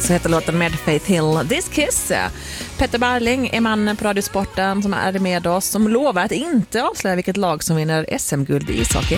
Så heter låten med Faith Hill, This Kiss. Petter Barling är mannen på Radiosporten som är med oss, som lovar att inte avslöja vilket lag som vinner SM-guld i ishockey.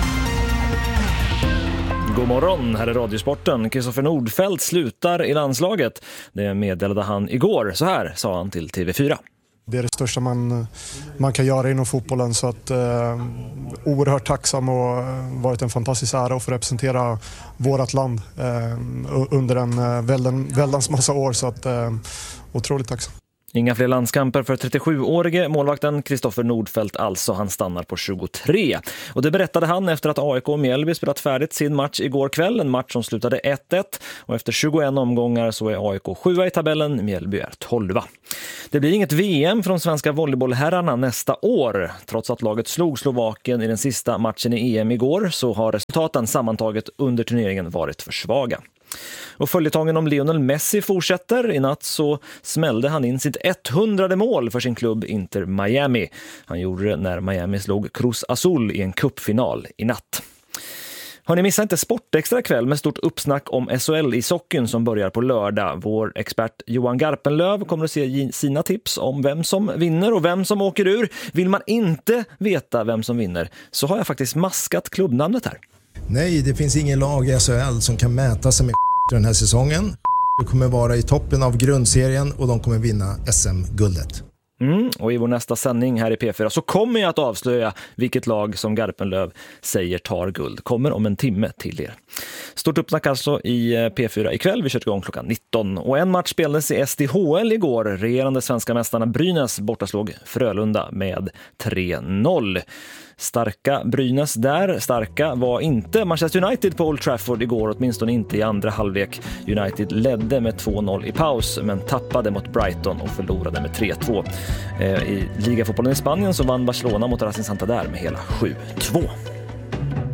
God morgon, här är Radiosporten. Kristoffer Nordfeldt slutar i landslaget. Det meddelade han igår. Så här sa han till TV4. Det är det största man kan göra inom fotbollen, så att oerhört tacksam och varit en fantastisk ära att få representera vårt land under en väldans massa år, så att otroligt tacksam. Inga fler landskamper för 37-årige målvakten Kristoffer Nordfeldt, alltså. Han stannar på 23. Och det berättade han efter att AIK och Mjällby spelat färdigt sin match igår kväll. En match som slutade 1-1. Och efter 21 omgångar så är AIK 7 i tabellen, Mjällby är 12. Det blir inget VM från svenska volleybollherrarna nästa år. Trots att laget slog Slovakien i den sista matchen i EM igår så har resultaten sammantaget under turneringen varit för svaga. Och följetongen om Lionel Messi fortsätter. I natt så smällde han in sitt 100:e mål för sin klubb Inter Miami. Han gjorde det när Miami slog Cruz Azul i en cupfinal i natt. Har ni missat inte Sportextra kväll med stort uppsnack om SHL i sockeln som börjar på lördag. Vår expert Johan Garpenlöv kommer att se sina tips om vem som vinner och vem som åker ur. Vill man inte veta vem som vinner så har jag faktiskt maskat klubbnamnet här. Nej, det finns ingen lag i SHL som kan mäta sig med den här säsongen. De kommer vara i toppen av grundserien och de kommer vinna SM-guldet. Och i vår nästa sändning här i P4 så kommer jag att avslöja vilket lag som Garpenlöv säger tar guld. Kommer om en timme till er. Stort uppsnack alltså i P4 ikväll. Vi kör igång klockan 19. Och en match spelades i SDHL igår. Regerande svenska mästarna Brynäs bortaslog Frölunda med 3-0. Starka Brynäs där. Starka var inte Manchester United på Old Trafford igår, åtminstone inte i andra halvlek. United ledde med 2-0 i paus men tappade mot Brighton och förlorade med 3-2. I ligafotbollen i Spanien så vann Barcelona mot Racing Santander med hela 7-2.